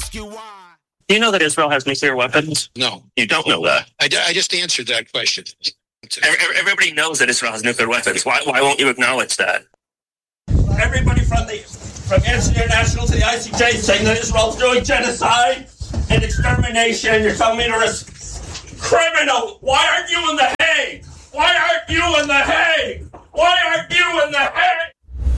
ask you why. Do you know that Israel has nuclear weapons? No. You don't know that? I just answered that question. Everybody knows that Israel has nuclear weapons. Why won't you acknowledge that? Everybody from Amnesty International to the ICJ saying that Israel's doing genocide and extermination. You're telling me to criminal. Why aren't you in The Hague? Why aren't you in The Hague? Why aren't you in The Hague?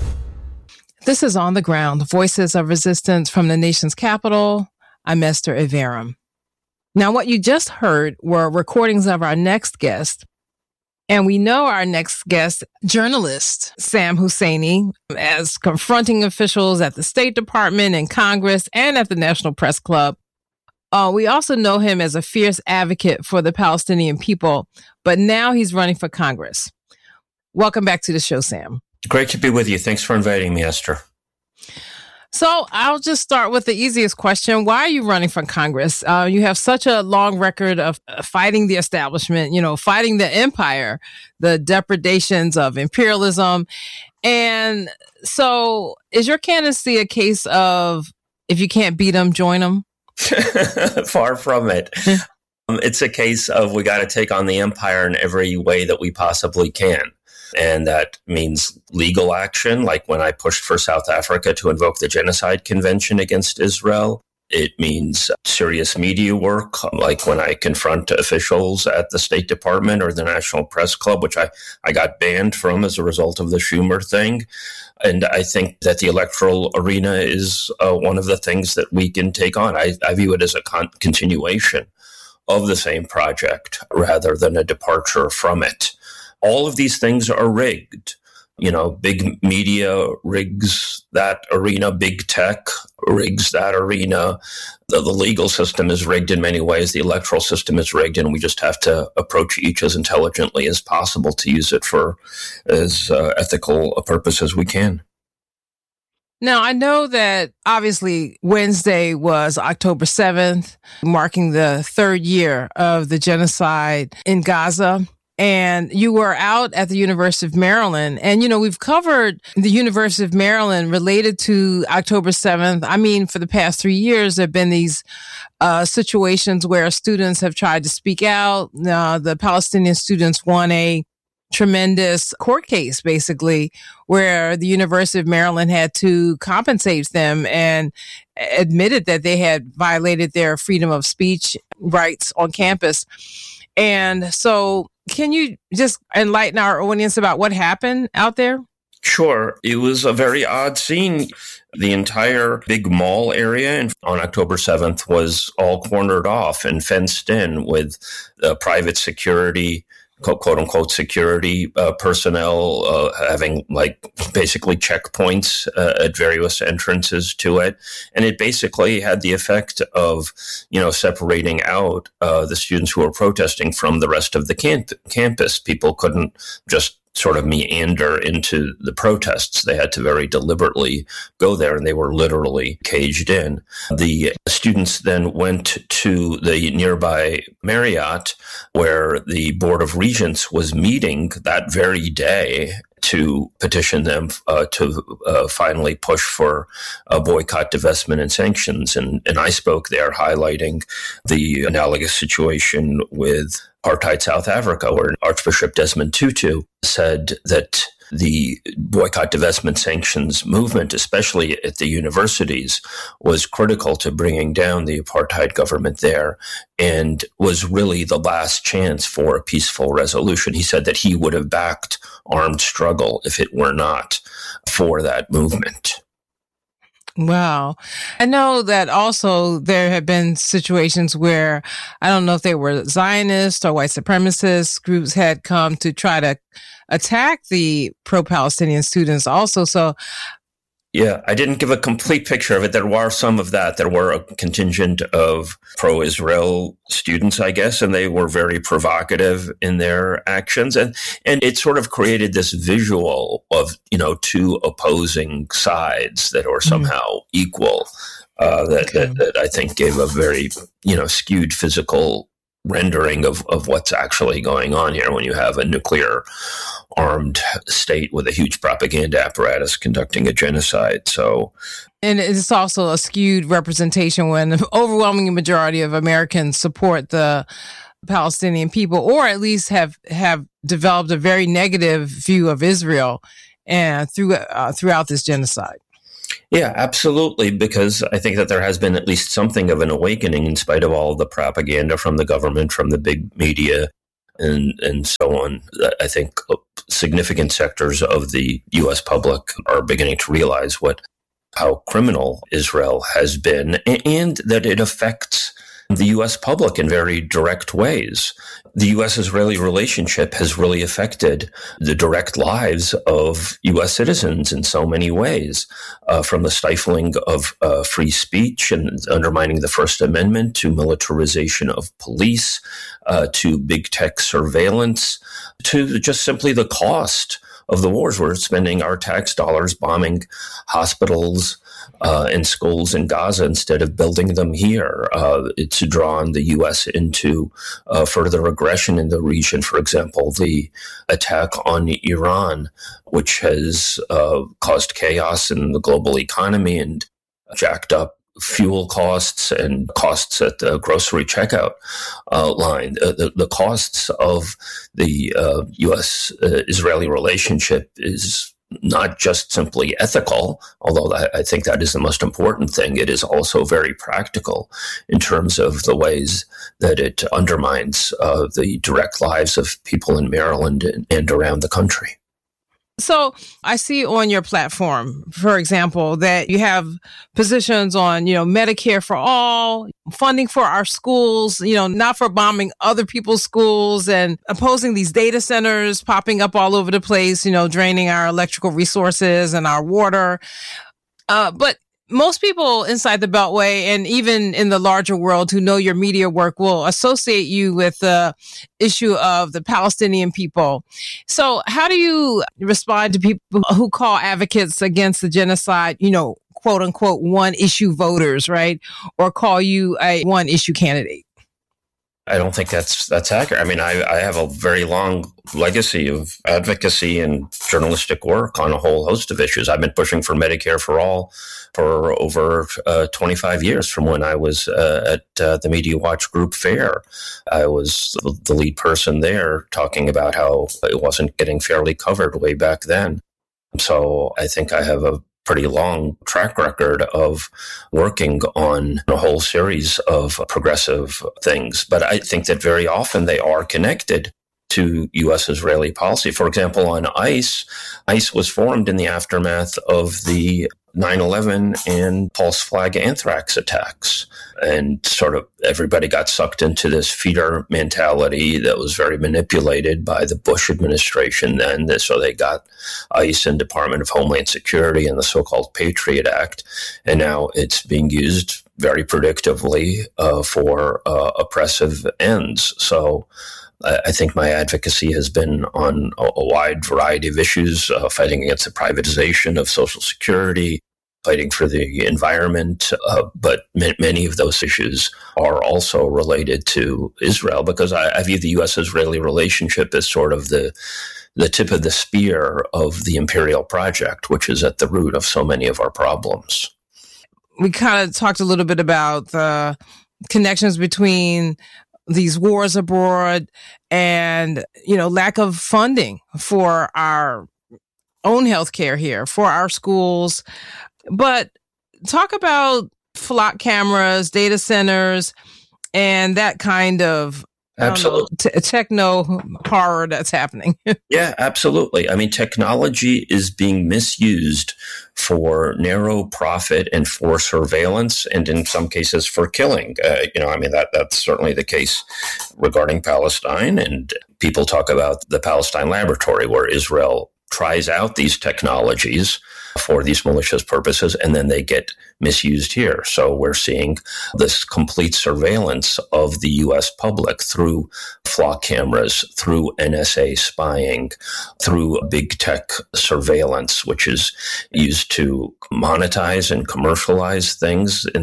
This is On the Ground, Voices of Resistance from the nation's capital. I'm Esther Iverem. Now, what you just heard were recordings of our next guest. And we know our next guest, journalist Sam Husseini, as confronting officials at the State Department and Congress and at the National Press Club. We also know him as a fierce advocate for the Palestinian people, but now he's running for Congress. Welcome back to the show, Sam. Great to be with you. Thanks for inviting me, Esther. So I'll just start with the easiest question. Why are you running for Congress? You have such a long record of fighting the establishment, fighting the empire, the depredations of imperialism. And so is your candidacy a case of if you can't beat them, join them? Far from it. It's a case of we got to take on the empire in every way that we possibly can. And that means legal action, like when I pushed for South Africa to invoke the Genocide Convention against Israel. It means serious media work, like when I confront officials at the State Department or the National Press Club, which I got banned from as a result of the Schumer thing. And I think that the electoral arena is one of the things that we can take on. I view it as a continuation of the same project rather than a departure from it. All of these things are rigged. Big media rigs that arena, big tech rigs that arena. The legal system is rigged in many ways. The electoral system is rigged, and we just have to approach each as intelligently as possible to use it for as ethical a purpose as we can. Now, I know that obviously Wednesday was October 7th, marking the third year of the genocide in Gaza. And you were out at the University of Maryland. And, we've covered the University of Maryland related to October 7th. I mean, for the past 3 years, there have been these situations where students have tried to speak out. The Palestinian students won a tremendous court case, basically, where the University of Maryland had to compensate them and admitted that they had violated their freedom of speech rights on campus. And so can you just enlighten our audience about what happened out there? Sure. It was a very odd scene. The entire big mall area on October 7th was all cornered off and fenced in with private security, quote unquote security personnel having basically checkpoints at various entrances to it. And it basically had the effect of, separating out the students who were protesting from the rest of the campus. People couldn't just sort of meander into the protests. They had to very deliberately go there, and they were literally caged in. The students then went to the nearby Marriott, where the Board of Regents was meeting that very day to petition them to finally push for a boycott, divestment, and sanctions. And I spoke there highlighting the analogous situation with apartheid South Africa, where Archbishop Desmond Tutu said that the boycott, divestment, sanctions movement, especially at the universities, was critical to bringing down the apartheid government there and was really the last chance for a peaceful resolution. He said that he would have backed armed struggle if it were not for that movement. Wow. I know that also there have been situations where, I don't know if they were Zionist or white supremacist groups had come to try to attack the pro-Palestinian students also. So Yeah, I didn't give a complete picture of it. There were some of that. There were a contingent of pro-Israel students, I guess, and they were very provocative in their actions. And it sort of created this visual of, two opposing sides that are somehow equal, that I think gave a very, skewed physical rendering of what's actually going on here when you have a nuclear armed state with a huge propaganda apparatus conducting a genocide. So, and it's also a skewed representation when the overwhelming majority of Americans support the Palestinian people, or at least have developed a very negative view of Israel and throughout this genocide. Yeah, absolutely, because I think that there has been at least something of an awakening in spite of all the propaganda from the government, from the big media, and so on. I think significant sectors of the U.S. public are beginning to realize how criminal Israel has been, and that it affects the U.S. public in very direct ways. The U.S.-Israeli relationship has really affected the direct lives of U.S. citizens in so many ways, from the stifling of free speech and undermining the First Amendment, to militarization of police, to big tech surveillance, to just simply the cost of the wars. We're spending our tax dollars bombing hospitals and schools in Gaza instead of building them here. It's drawn the U.S. into further aggression in the region. For example, the attack on Iran, which has caused chaos in the global economy and jacked up fuel costs and costs at the grocery checkout line. The costs of the U.S.-Israeli relationship is not just simply ethical, although I think that is the most important thing. It is also very practical in terms of the ways that it undermines the direct lives of people in Maryland and around the country. So I see on your platform, for example, that you have positions on, Medicare for all, funding for our schools, not for bombing other people's schools, and opposing these data centers popping up all over the place, draining our electrical resources and our water. But most people inside the Beltway and even in the larger world who know your media work will associate you with the issue of the Palestinian people. So how do you respond to people who call advocates against the genocide, quote unquote, one issue voters, right? Or call you a one issue candidate? I don't think that's accurate. I mean, I have a very long legacy of advocacy and journalistic work on a whole host of issues. I've been pushing for Medicare for all for over 25 years, from when I was at the Media Watch Group Fair. I was the lead person there talking about how it wasn't getting fairly covered way back then. So I think I have a pretty long track record of working on a whole series of progressive things. But I think that very often they are connected to U.S.-Israeli policy. For example, on ICE was formed in the aftermath of the 9/11 and false flag anthrax attacks. And sort of everybody got sucked into this feeder mentality that was very manipulated by the Bush administration then. So they got ICE and Department of Homeland Security and the so-called Patriot Act. And now it's being used very predictably for oppressive ends. So I think my advocacy has been on a wide variety of issues, fighting against the privatization of Social Security, fighting for the environment, but many of those issues are also related to Israel, because I view the U.S.-Israeli relationship as sort of the tip of the spear of the imperial project, which is at the root of so many of our problems. We kind of talked a little bit about the connections between these wars abroad and, lack of funding for our own healthcare here, for our schools. But talk about flock cameras, data centers, and that kind of techno horror that's happening. Yeah, absolutely. I mean, technology is being misused for narrow profit and for surveillance, and in some cases for killing. That's certainly the case regarding Palestine. And people talk about the Palestine Laboratory, where Israel tries out these technologies for these malicious purposes, and then they get misused here. So we're seeing this complete surveillance of the U.S. public through flock cameras, through NSA spying, through big tech surveillance, which is used to monetize and commercialize things in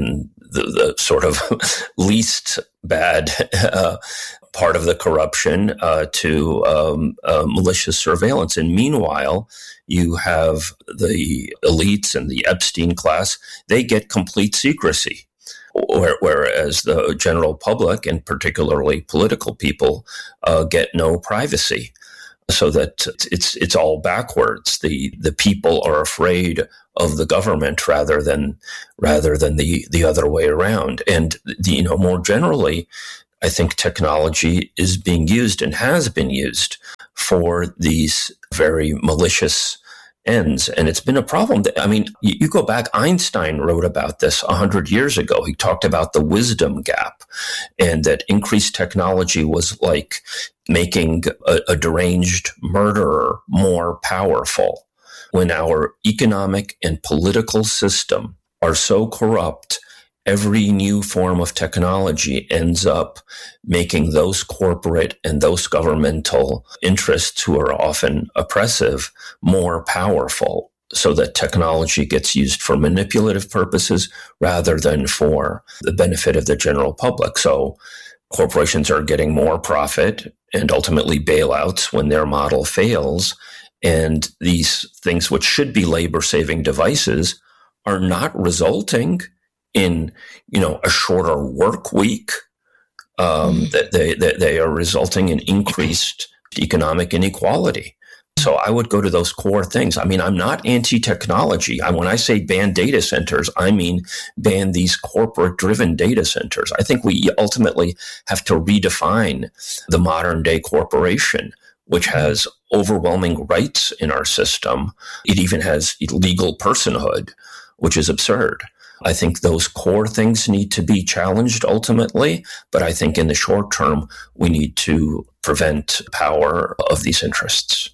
the sort of least bad part of the corruption to malicious surveillance. And meanwhile, you have the elites and the Epstein class, they get complete secrecy. Whereas the general public, and particularly political people, get no privacy. So that it's all backwards. The people are afraid of the government rather than the other way around. And more generally, I think technology is being used and has been used for these very malicious ends. And it's been a problem. I mean, you go back, Einstein wrote about this 100 years ago. He talked about the wisdom gap, and that increased technology was like making a deranged murderer more powerful. When our economic and political system are so corrupt, every new form of technology ends up making those corporate and those governmental interests, who are often oppressive, more powerful, so that technology gets used for manipulative purposes rather than for the benefit of the general public. So corporations are getting more profit and ultimately bailouts when their model fails. And these things, which should be labor-saving devices, are not resulting in, a shorter work week. That they are resulting in increased economic inequality. So I would go to those core things. I mean, I'm not anti-technology. When I say ban data centers, I mean ban these corporate-driven data centers. I think we ultimately have to redefine the modern-day corporation, which has overwhelming rights in our system. It even has legal personhood, which is absurd. I think those core things need to be challenged ultimately, but I think in the short term, we need to prevent power of these interests.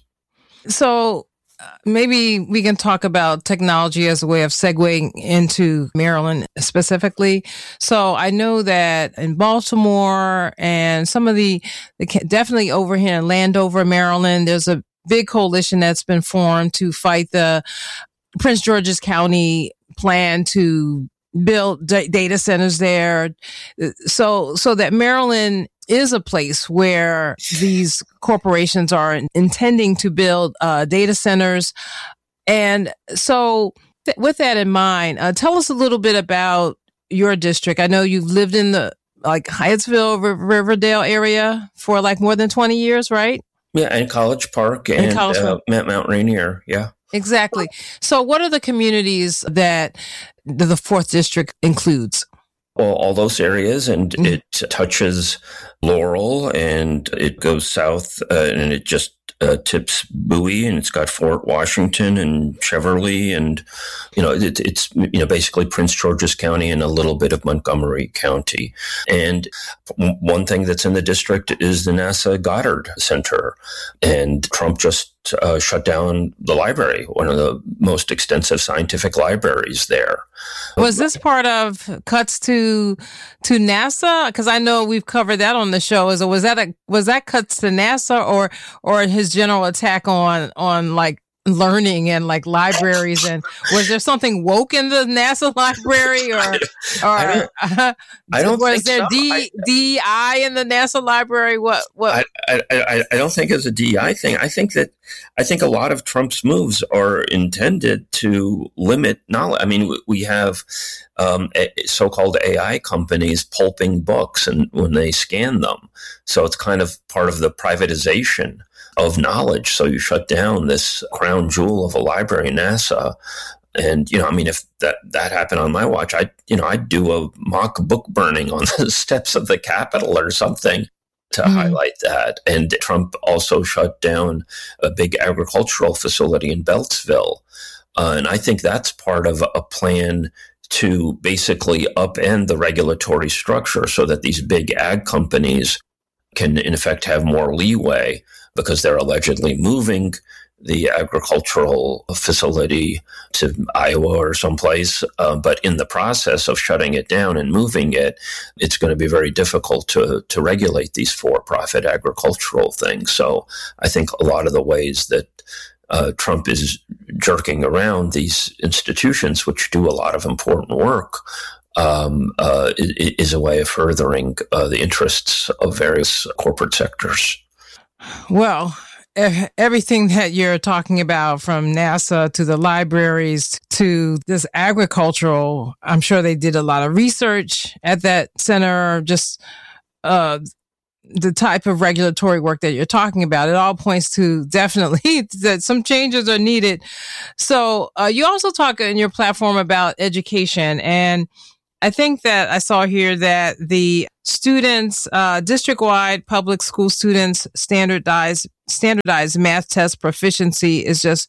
So maybe we can talk about technology as a way of segueing into Maryland specifically. So I know that in Baltimore and some of the definitely over here in Landover, Maryland, there's a big coalition that's been formed to fight the Prince George's County plan to build data centers there. So that Maryland is a place where these corporations are intending to build data centers. And so with that in mind, tell us a little bit about your district. I know you've lived in the Hyattsville, Riverdale area for more than 20 years, right? Yeah, and College Park and Mount Rainier. Yeah. Exactly. So what are the communities that the 4th District includes? Well, all those areas, and it touches Laurel, and it goes south, and it just tips Bowie, and it's got Fort Washington and Cheverly, and it's basically Prince George's County and a little bit of Montgomery County. And one thing that's in the district is the NASA Goddard Center, and Trump just shut down the library, one of the most extensive scientific libraries there. Was this part of cuts to NASA? Because I know we've covered that on the show. Was that cuts to NASA or his general attack on learning and libraries? And was there something woke in the NASA library, I don't was think there so. DEI in the NASA library? What? I don't think it's a DEI thing. I think a lot of Trump's moves are intended to limit knowledge. I mean, we have so-called AI companies pulping books and when they scan them. So it's kind of part of the privatization of knowledge. So you shut down this crown jewel of a library, NASA. And, if that happened on my watch, I'd do a mock book burning on the steps of the Capitol or something to highlight that. And Trump also shut down a big agricultural facility in Beltsville. And I think that's part of a plan to basically upend the regulatory structure so that these big ag companies can, in effect, have more leeway because they're allegedly moving the agricultural facility to Iowa or someplace. But in the process of shutting it down and moving it, it's going to be very difficult to regulate these for-profit agricultural things. So I think a lot of the ways that Trump is jerking around these institutions, which do a lot of important work, is a way of furthering the interests of various corporate sectors. Well, everything that you're talking about, from NASA to the libraries to this agricultural, I'm sure they did a lot of research at that center, just the type of regulatory work that you're talking about. It all points to definitely that some changes are needed. So you also talk in your platform about education. And I think that I saw here that the students, district-wide public school students standardized math test proficiency is just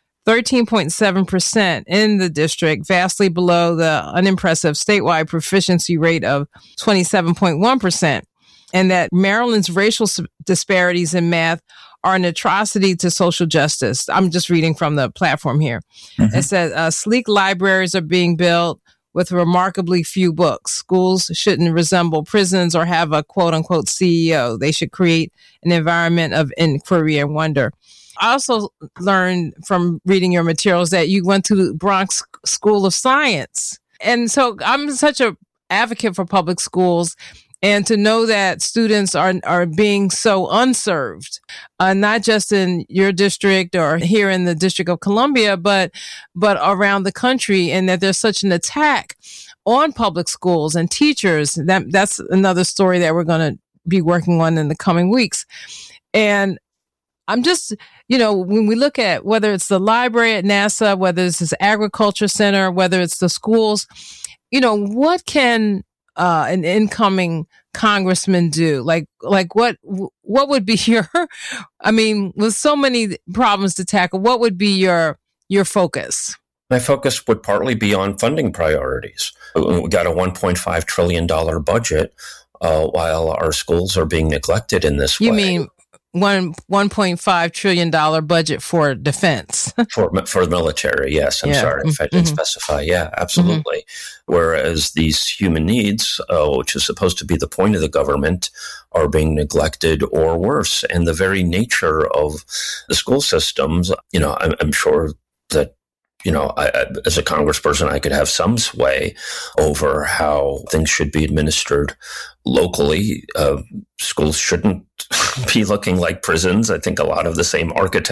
13.7% in the district, vastly below the unimpressive statewide proficiency rate of 27.1%. And that Maryland's racial disparities in math are an atrocity to social justice. I'm just reading from the platform here. Mm-hmm. It says sleek libraries are being built with remarkably few books. Schools shouldn't resemble prisons or have a quote unquote CEO. They should create an environment of inquiry and wonder. I also learned from reading your materials that you went to the Bronx School of Science. And so I'm such an advocate for public schools. And to know that students are being so unserved, not just in your district or here in the District of Columbia, but around the country, and that there's such an attack on public schools and teachers. That's another story that we're going to be working on in the coming weeks. And I'm just, when we look at whether it's the library at NASA, whether it's this agriculture center, whether it's the schools, what can an incoming congressman do? Like what would be your, with so many problems to tackle, what would be your focus? My focus would partly be on funding priorities. We got a $1.5 trillion budget while our schools are being neglected in this way. You mean $1.5 trillion budget for defense? for the military, yes. I'm sorry if I didn't specify. Yeah, absolutely. Mm-hmm. Whereas these human needs, which is supposed to be the point of the government, are being neglected or worse. And the very nature of the school systems, I'm sure that as a congressperson, I could have some sway over how things should be administered locally. Schools shouldn't be looking like prisons. I think a lot of the same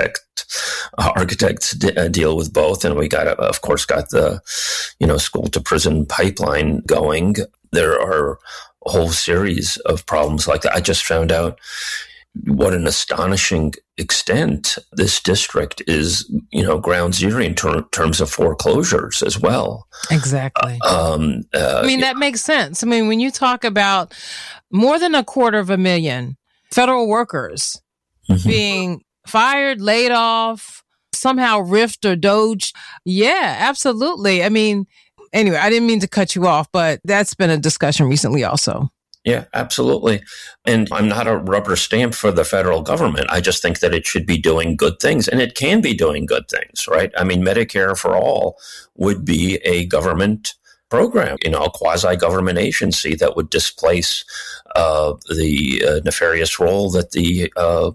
architects deal with both. And we got the, school to prison pipeline going. There are a whole series of problems like that. I just found out what an astonishing extent this district is, ground zero in terms of foreclosures as well. Exactly. That makes sense. When you talk about more than 250,000 federal workers being fired, laid off, somehow rift or doge. Yeah, absolutely. Anyway, I didn't mean to cut you off, but that's been a discussion recently also. Yeah, absolutely. And I'm not a rubber stamp for the federal government. I just think that it should be doing good things, and it can be doing good things, right? Medicare for all would be a government program, a quasi-government agency that would displace the nefarious role that the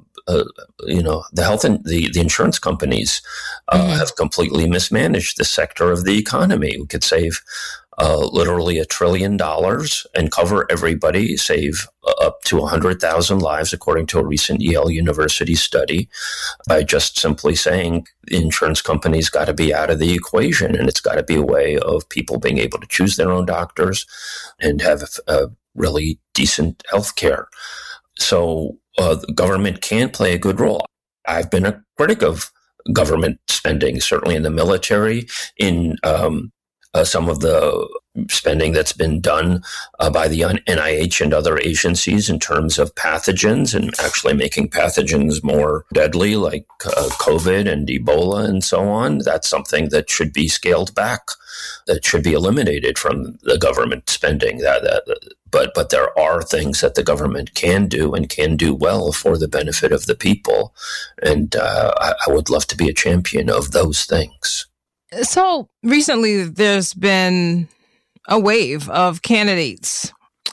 health and the insurance companies have completely mismanaged this sector of the economy. We could save literally $1 trillion and cover everybody, save up to 100,000 lives, according to a recent Yale University study, by just simply saying the insurance companies got to be out of the equation, and it's got to be a way of people being able to choose their own doctors and have really decent health care. So the government can play a good role. I've been a critic of government spending, certainly in the military, in some of the spending that's been done by the NIH and other agencies in terms of pathogens and actually making pathogens more deadly, like COVID and Ebola and so on. That's something that should be scaled back, that should be eliminated from the government spending. But there are things that the government can do and can do well for the benefit of the people. And I would love to be a champion of those things. So recently, there's been a wave of candidates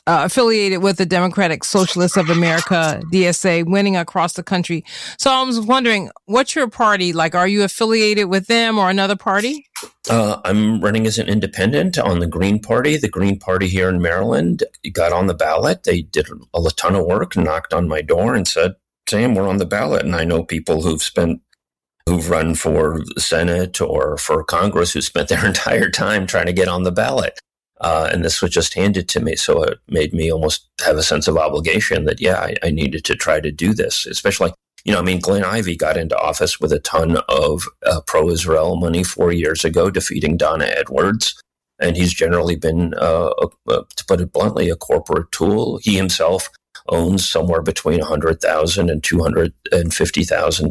affiliated with the Democratic Socialists of America, DSA, winning across the country. So I was wondering, what's your party like? Are you affiliated with them or another party? I'm running as an independent on the Green Party. The Green Party here in Maryland got on the ballot. They did a ton of work, knocked on my door and said, Sam, we're on the ballot. And I know people who've run for the Senate or for Congress who spent their entire time trying to get on the ballot. And this was just handed to me. So it made me almost have a sense of obligation that, I needed to try to do this, especially, Glenn Ivey got into office with a ton of pro-Israel money 4 years ago, defeating Donna Edwards. And he's generally been, to put it bluntly, a corporate tool. He himself owns somewhere between 100,000 and 250,000